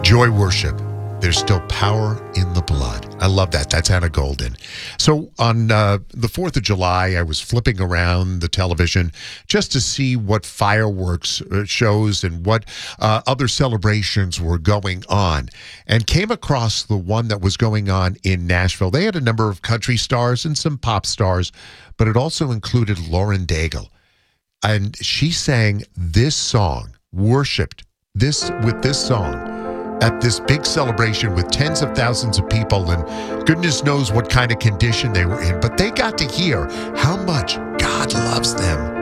Joy worship. There's still power in the blood. I love that. That's Anna Golden. So on the 4th of July, I was flipping around the television just to see what fireworks shows and what other celebrations were going on, and came across the one that was going on in Nashville. They had a number of country stars and some pop stars, but it also included Lauren Daigle. And she sang this song, worshiped this with this song at this big celebration with tens of thousands of people, and goodness knows what kind of condition they were in. But they got to hear how much God loves them